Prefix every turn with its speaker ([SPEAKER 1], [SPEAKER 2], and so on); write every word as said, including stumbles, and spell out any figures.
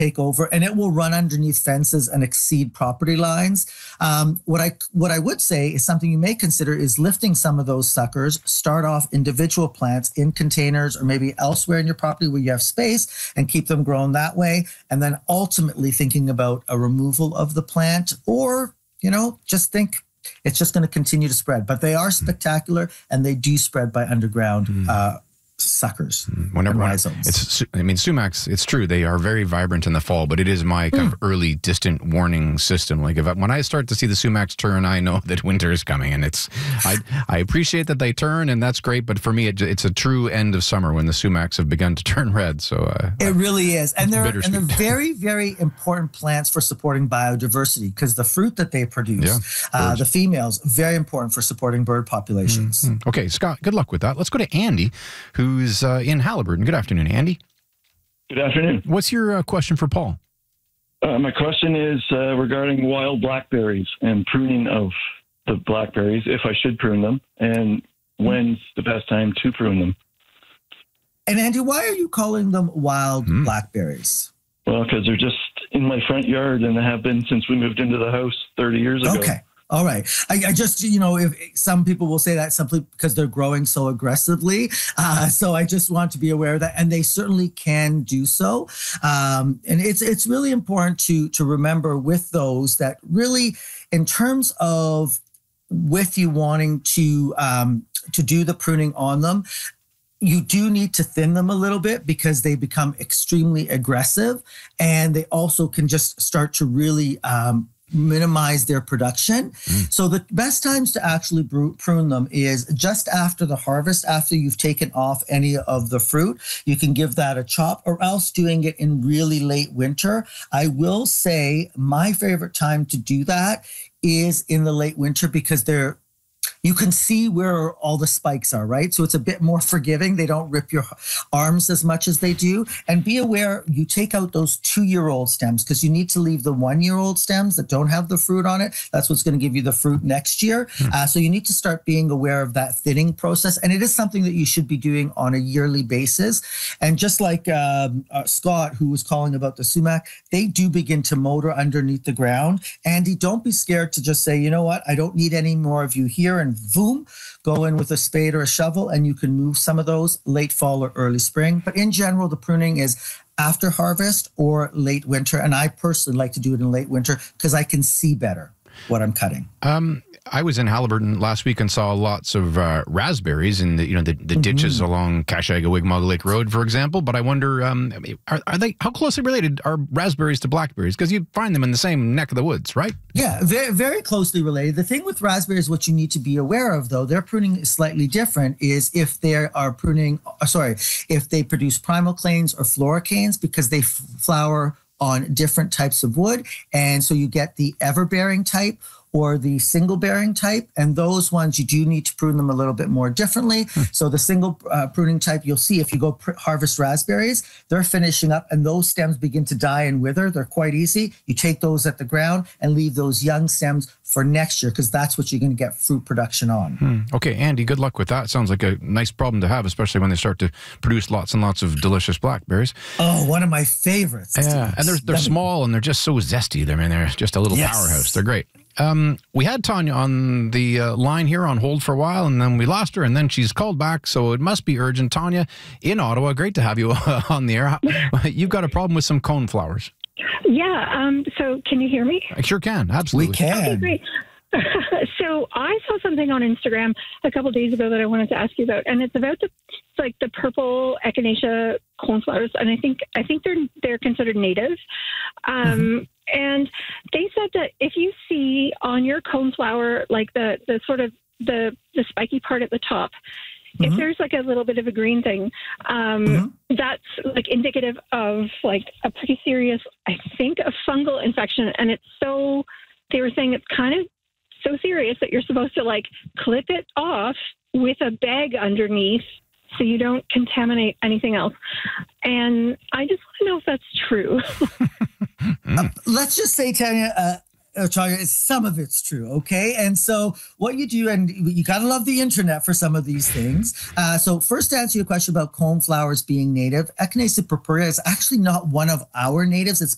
[SPEAKER 1] take over, and it will run underneath fences and exceed property lines. Um, what I what I would say is something you may consider is lifting some of those suckers, start off individual plants in containers or maybe elsewhere in your property where you have space, and keep them grown that way. And then ultimately thinking about a removal of the plant, or, you know, just think it's just going to continue to spread. But they are spectacular, and they do spread by underground mm. uh, suckers.
[SPEAKER 2] Whenever rhizomes. It's, I mean, sumacs, it's true, they are very vibrant in the fall, but it is my kind mm. of early distant warning system. Like if I, when I start to see the sumacs turn, I know that winter is coming, and it's, I, I appreciate that they turn, and that's great, but for me, it, it's a true end of summer when the sumacs have begun to turn red. So uh,
[SPEAKER 1] it really is. And they're, and they're very, very important plants for supporting biodiversity, because the fruit that they produce, yeah, uh, the females, very important for supporting bird populations.
[SPEAKER 2] Mm-hmm. Okay, Scott, good luck with that. Let's go to Andy, who who's uh, in Haliburton. Good afternoon, Andy.
[SPEAKER 3] Good afternoon.
[SPEAKER 2] What's your uh, question for Paul?
[SPEAKER 3] Uh, my question is uh, regarding wild blackberries and pruning of the blackberries, if I should prune them, and when's the best time to prune them.
[SPEAKER 1] And Andy, why are you calling them wild mm. blackberries?
[SPEAKER 3] Well, because they're just in my front yard, and they have been since we moved into the house thirty years ago.
[SPEAKER 1] Okay. All right. I, I just, you know, if some people will say that simply because they're growing so aggressively. Uh, so I just want to be aware of that. And they certainly can do so. Um, and it's it's really important to to remember with those that really, in terms of with you wanting to um, to do the pruning on them, you do need to thin them a little bit because they become extremely aggressive, and they also can just start to really um, minimize their production. Mm. So the best times to actually prune them is just after the harvest, after you've taken off any of the fruit. You can give that a chop, or else doing it in really late winter. I will say my favorite time to do that is in the late winter, because they're you can see where all the spikes are, right? So it's a bit more forgiving. They don't rip your arms as much as they do. And be aware, you take out those two-year-old stems, because you need to leave the one-year-old stems that don't have the fruit on it. That's what's going to give you the fruit next year. Mm. Uh, so you need to start being aware of that thinning process. And it is something that you should be doing on a yearly basis. And just like um, uh, Scott, who was calling about the sumac, they do begin to motor underneath the ground. Andy, don't be scared to just say, you know what, I don't need any more of you here, and boom, go in with a spade or a shovel, and you can move some of those late fall or early spring. But in general, the pruning is after harvest or late winter. And I personally like to do it in late winter because I can see better what I'm cutting.
[SPEAKER 2] Um, I was in Haliburton last week and saw lots of uh, raspberries in the, you know, the, the mm-hmm. ditches along Kashaga-Wigmog Lake Road, for example. But I wonder, um, are, are they, how closely related are raspberries to blackberries? Because you find them in the same neck of the woods, right?
[SPEAKER 1] Yeah, very, very closely related. The thing with raspberries, what you need to be aware of, though, their pruning is slightly different, is if they are pruning, uh, sorry, if they produce primoclanes or floricanes, because they f- flower on different types of wood. And so you get the ever-bearing type or the single bearing type, and those ones you do need to prune them a little bit more differently. Hmm. So the single uh, pruning type, you'll see if you go pr- harvest raspberries, they're finishing up and those stems begin to die and wither. They're quite easy. You take those at the ground and leave those young stems for next year, because that's what you're going to get fruit production on.
[SPEAKER 2] Hmm. Okay, Andy, good luck with that. Sounds like a nice problem to have, especially when they start to produce lots and lots of delicious blackberries.
[SPEAKER 1] Oh, one of my favorites.
[SPEAKER 2] Yeah, and they're, they're small and they're just so zesty. I mean, they're just a little yes. powerhouse. They're great. Um, we had Tanya on the uh, line here on hold for a while, and then we lost her, and then she's called back, so it must be urgent. Tanya, in Ottawa, great to have you on the air. You've got a problem with some coneflowers.
[SPEAKER 4] Yeah, um, so can you hear me?
[SPEAKER 2] I sure can, absolutely.
[SPEAKER 1] We can.
[SPEAKER 4] Okay, great. So I saw something on Instagram a couple of days ago that I wanted to ask you about, and it's about the like the purple echinacea coneflowers, and I think I think they're they're considered native. Um, mm-hmm. And they said that if you see on your coneflower like the the sort of the the spiky part at the top, mm-hmm. if there's like a little bit of a green thing, um, mm-hmm. that's like indicative of like a pretty serious, I think, a fungal infection, and it's so. They were saying it's kind of so serious that you're supposed to like clip it off with a bag underneath so you don't contaminate anything else. And I just want to know if that's true.
[SPEAKER 1] uh, let's just say, Tanya, uh, uh, Tanya, some of it's true, okay? And so what you do, and you got to love the internet for some of these things. Uh, so first, to answer your question about coneflowers being native, Echinacea purpurea is actually not one of our natives. It's